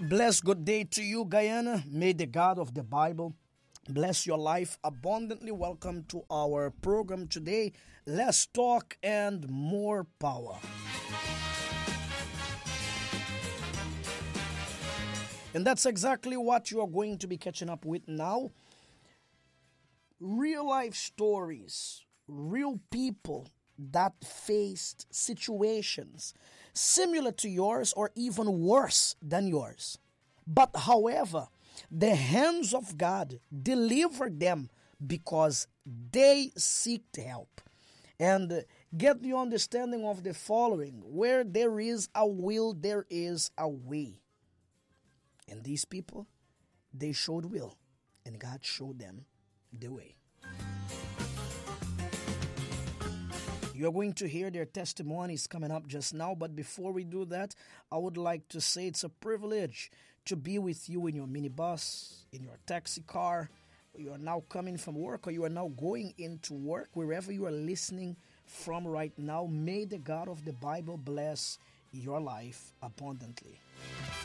Bless good day to you, Guyana. May the God of the Bible bless your life abundantly. Welcome to our program today. Less talk and more power. And that's exactly what you are going to be catching up with now. Real life stories, real people that faced situations similar to yours or even worse than yours. But however, the hands of God delivered them because they seeked help. And get the understanding of the following: where there is a will, there is a way. And these people, they showed will, and God showed them the way. You're going to hear their testimonies coming up just now, but before we do that, I would like to say it's a privilege to be with you in your minibus, in your taxi car. You are now coming from work, or you are now going into work, wherever you are listening from right now. May the God of the Bible bless your life abundantly.